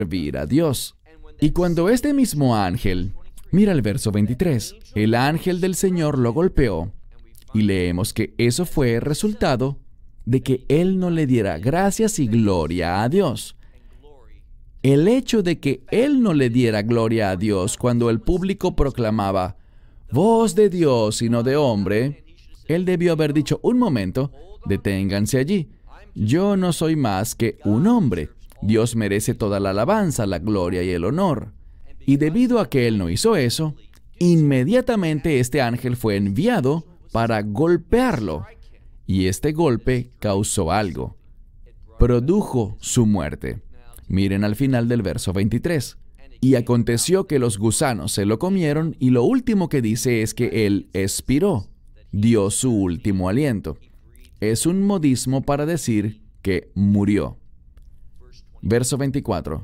servir a Dios. Y cuando este mismo ángel, mira el verso 23, el ángel del Señor lo golpeó, y leemos que eso fue el resultado de que él no le diera gracias y gloria a Dios. El hecho de que él no le diera gloria a Dios cuando el público proclamaba voz de Dios y no de hombre, él debió haber dicho: un momento, deténganse allí. Yo no soy más que un hombre. Dios merece toda la alabanza, la gloria y el honor. Y debido a que él no hizo eso, inmediatamente este ángel fue enviado para golpearlo. Y este golpe causó algo. Produjo su muerte. Miren al final del verso 23. Y aconteció que los gusanos se lo comieron, y lo último que dice es que él expiró, dio su último aliento. Es un modismo para decir que murió. Verso 24.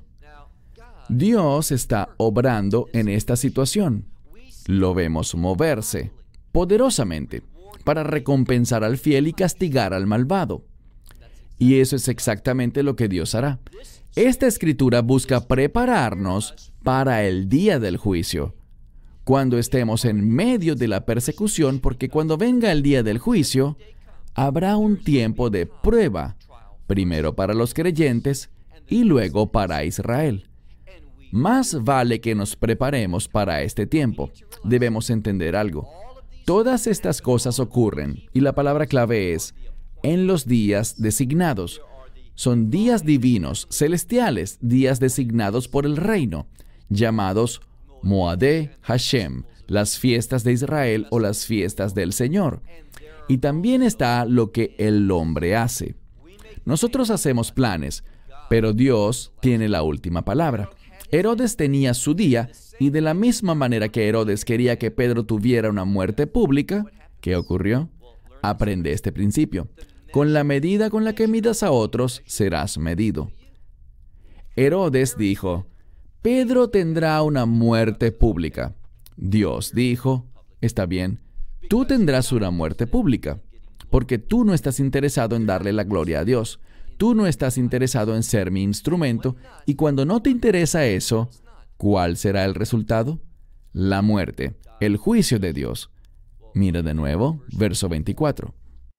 Dios está obrando en esta situación. Lo vemos moverse poderosamente para recompensar al fiel y castigar al malvado. Y eso es exactamente lo que Dios hará. Esta escritura busca prepararnos para el día del juicio, cuando estemos en medio de la persecución, porque cuando venga el día del juicio, habrá un tiempo de prueba, primero para los creyentes y luego para Israel. Más vale que nos preparemos para este tiempo. Debemos entender algo. Todas estas cosas ocurren, y la palabra clave es en los días designados. Son días divinos, celestiales, días designados por el reino, llamados Moadé Hashem, las fiestas de Israel o las fiestas del Señor. Y también está lo que el hombre hace. Nosotros hacemos planes, pero Dios tiene la última palabra. Herodes tenía su día, y de la misma manera que Herodes quería que Pedro tuviera una muerte pública, ¿qué ocurrió? Aprende este principio. Con la medida con la que midas a otros, serás medido. Herodes dijo: Pedro tendrá una muerte pública. Dios dijo: está bien, tú tendrás una muerte pública, porque tú no estás interesado en darle la gloria a Dios. Tú no estás interesado en ser mi instrumento, y cuando no te interesa eso, ¿cuál será el resultado? La muerte, el juicio de Dios. Mira de nuevo, verso 24.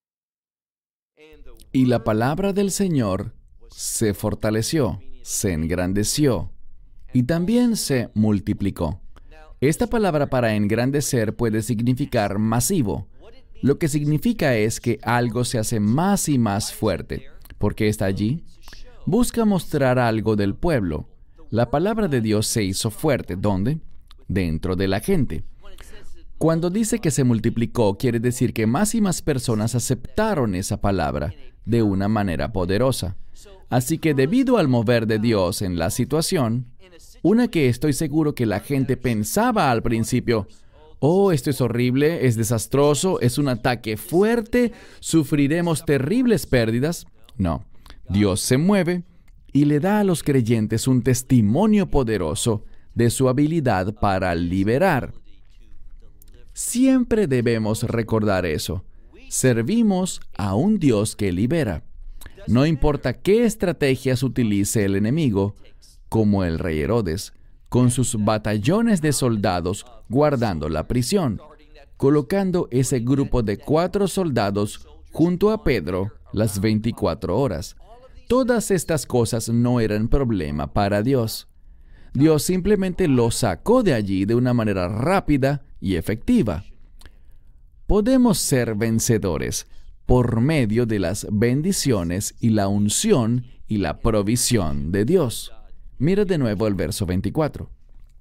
Y la palabra del Señor se fortaleció, se engrandeció, y también se multiplicó. Esta palabra para engrandecer puede significar masivo. Lo que significa es que algo se hace más y más fuerte. ¿Por qué está allí? Busca mostrar algo del pueblo. La palabra de Dios se hizo fuerte. ¿Dónde? Dentro de la gente. Cuando dice que se multiplicó, quiere decir que más y más personas aceptaron esa palabra de una manera poderosa. Así que debido al mover de Dios en la situación, una que estoy seguro que la gente pensaba al principio: oh, esto es horrible, es desastroso, es un ataque fuerte, sufriremos terribles pérdidas. No, Dios se mueve y le da a los creyentes un testimonio poderoso de su habilidad para liberar. Siempre debemos recordar eso. Servimos a un Dios que libera. No importa qué estrategias utilice el enemigo, como el rey Herodes, con sus batallones de soldados guardando la prisión, colocando ese grupo de 4 soldados junto a Pedro las 24 horas. Todas estas cosas no eran problema para Dios. Dios simplemente lo sacó de allí de una manera rápida y efectiva. Podemos ser vencedores por medio de las bendiciones y la unción y la provisión de Dios. Mira de nuevo el verso 24.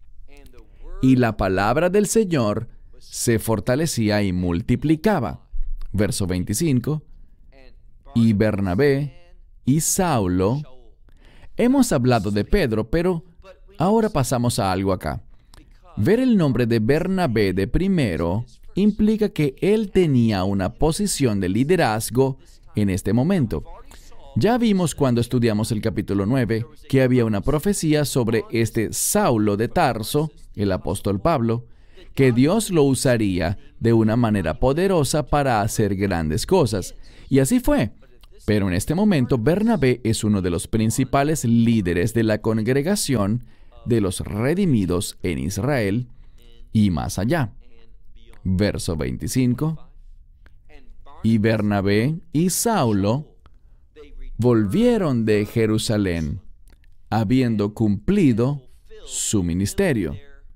Y la palabra del Señor se fortalecía y multiplicaba. Verso 25. Y Bernabé y Saulo. Hemos hablado de Pedro, pero ahora pasamos a algo acá. Ver el nombre de Bernabé de primero implica que él tenía una posición de liderazgo en este momento. Ya vimos cuando estudiamos el capítulo 9 que había una profecía sobre este Saulo de Tarso, el apóstol Pablo, que Dios lo usaría de una manera poderosa para hacer grandes cosas. Y así fue. Pero en este momento, Bernabé es uno de los principales líderes de la congregación de los redimidos en Israel y más allá. Verso 25. Y Bernabé y Saulo volvieron de Jerusalén, habiendo cumplido su ministerio.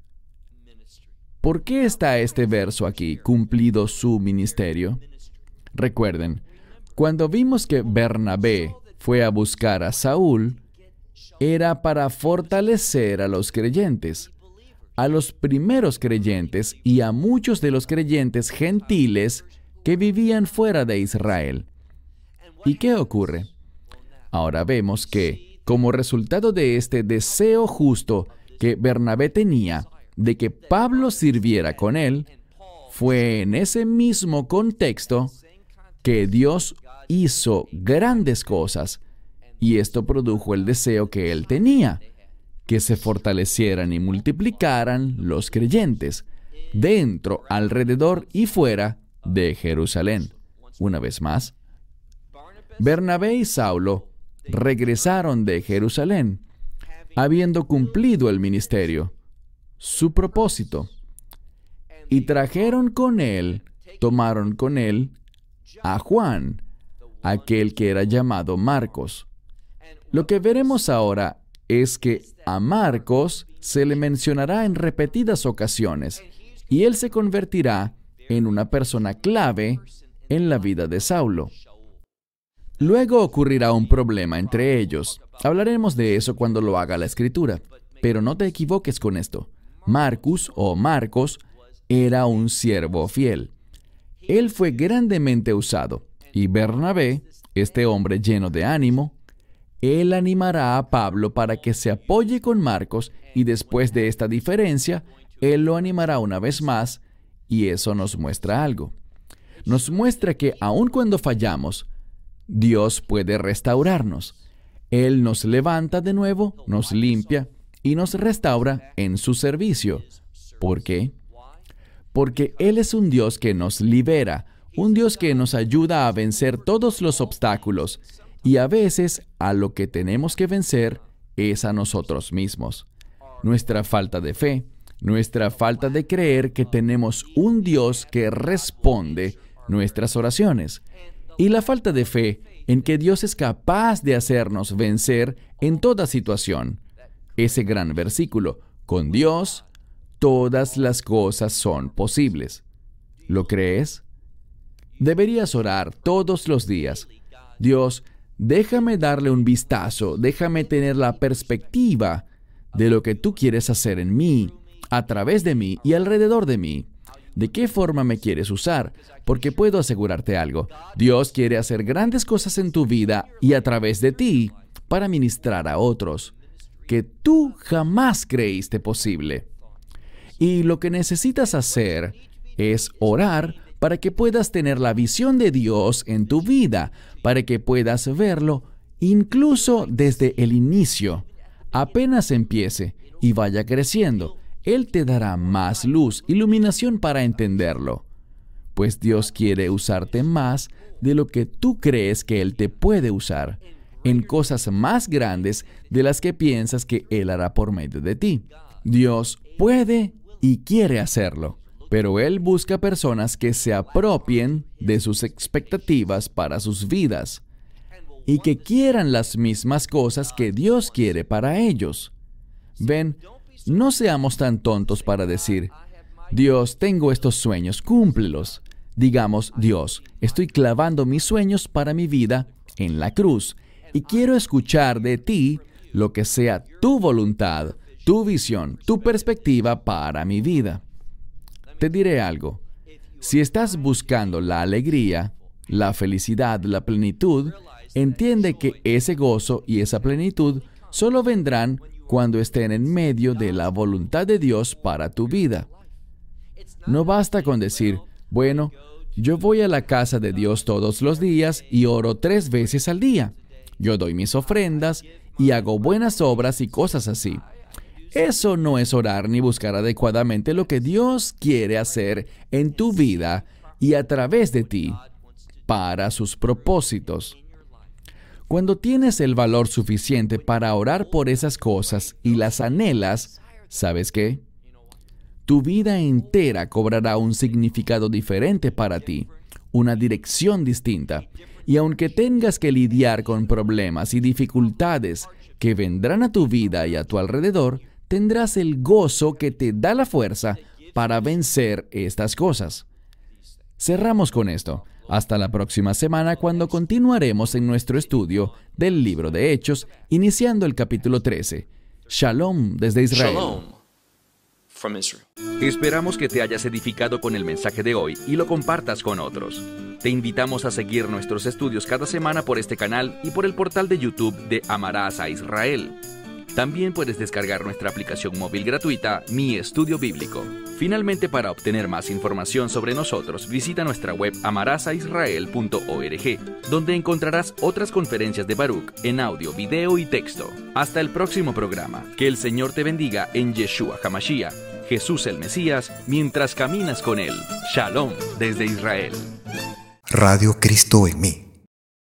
¿Por qué está este verso aquí, cumplido su ministerio? Recuerden, cuando vimos que Bernabé fue a buscar a Saúl, era para fortalecer a los creyentes, a los primeros creyentes y a muchos de los creyentes gentiles que vivían fuera de Israel. ¿Y qué ocurre? Ahora vemos que, como resultado de este deseo justo que Bernabé tenía de que Pablo sirviera con él, fue en ese mismo contexto que Dios hizo grandes cosas, y esto produjo el deseo que él tenía, que se fortalecieran y multiplicaran los creyentes, dentro, alrededor y fuera de Jerusalén. Una vez más, Bernabé y Saulo regresaron de Jerusalén, habiendo cumplido el ministerio, su propósito, y tomaron con él a Juan, aquel que era llamado Marcos. Lo que veremos ahora es que a Marcos se le mencionará en repetidas ocasiones, y él se convertirá en una persona clave en la vida de Saulo. Luego ocurrirá un problema entre ellos. Hablaremos de eso cuando lo haga la Escritura, pero no te equivoques con esto. Marcus o Marcos era un siervo fiel. Él fue grandemente usado, y Bernabé, este hombre lleno de ánimo, él animará a Pablo para que se apoye con Marcos, y después de esta diferencia, él lo animará una vez más, y eso nos muestra algo. Nos muestra que aun cuando fallamos, Dios puede restaurarnos. Él nos levanta de nuevo, nos limpia y nos restaura en su servicio. ¿Por qué? Porque Él es un Dios que nos libera, un Dios que nos ayuda a vencer todos los obstáculos, y a veces a lo que tenemos que vencer es a nosotros mismos. Nuestra falta de fe, nuestra falta de creer que tenemos un Dios que responde nuestras oraciones, y la falta de fe en que Dios es capaz de hacernos vencer en toda situación. Ese gran versículo, con Dios, todas las cosas son posibles. ¿Lo crees? Deberías orar todos los días. Dios, déjame darle un vistazo, déjame tener la perspectiva de lo que tú quieres hacer en mí, a través de mí y alrededor de mí. ¿De qué forma me quieres usar? Porque puedo asegurarte algo. Dios quiere hacer grandes cosas en tu vida y a través de ti para ministrar a otros que tú jamás creíste posible. Y lo que necesitas hacer es orar para que puedas tener la visión de Dios en tu vida, para que puedas verlo incluso desde el inicio. Apenas empiece y vaya creciendo, Él te dará más luz, iluminación para entenderlo. Pues Dios quiere usarte más de lo que tú crees que Él te puede usar, en cosas más grandes de las que piensas que Él hará por medio de ti. Dios puede y quiere hacerlo, pero Él busca personas que se apropien de sus expectativas para sus vidas y que quieran las mismas cosas que Dios quiere para ellos. Ven, no seamos tan tontos para decir, Dios, tengo estos sueños, cúmplelos. Digamos, Dios, estoy clavando mis sueños para mi vida en la cruz y quiero escuchar de ti lo que sea tu voluntad, tu visión, tu perspectiva para mi vida. Te diré algo. Si estás buscando la alegría, la felicidad, la plenitud, entiende que ese gozo y esa plenitud solo vendrán cuando estén en medio de la voluntad de Dios para tu vida. No basta con decir, bueno, yo voy a la casa de Dios todos los días y oro 3 veces al día. Yo doy mis ofrendas y hago buenas obras y cosas así. Eso no es orar ni buscar adecuadamente lo que Dios quiere hacer en tu vida y a través de ti para sus propósitos. Cuando tienes el valor suficiente para orar por esas cosas y las anhelas, ¿sabes qué? Tu vida entera cobrará un significado diferente para ti, una dirección distinta. Y aunque tengas que lidiar con problemas y dificultades que vendrán a tu vida y a tu alrededor, tendrás el gozo que te da la fuerza para vencer estas cosas. Cerramos con esto. Hasta la próxima semana, cuando continuaremos en nuestro estudio del libro de Hechos, iniciando el capítulo 13. Shalom desde Israel. Shalom from Israel. Esperamos que te hayas edificado con el mensaje de hoy y lo compartas con otros. Te invitamos a seguir nuestros estudios cada semana por este canal y por el portal de YouTube de Amarás a Israel. También puedes descargar nuestra aplicación móvil gratuita, Mi Estudio Bíblico. Finalmente, para obtener más información sobre nosotros, visita nuestra web amarasaisrael.org, donde encontrarás otras conferencias de Baruch en audio, video y texto. Hasta el próximo programa. Que el Señor te bendiga en Yeshua HaMashiach, Jesús el Mesías, mientras caminas con Él. Shalom desde Israel. Radio Cristo en mí.